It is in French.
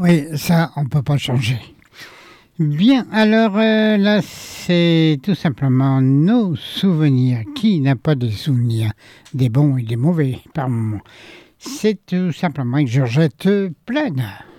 Oui, ça, on peut pas changer. Bien, alors là, c'est tout simplement nos souvenirs. Qui n'a pas de souvenirs, des bons et des mauvais par moment? C'est tout simplement avec Georgette Plane.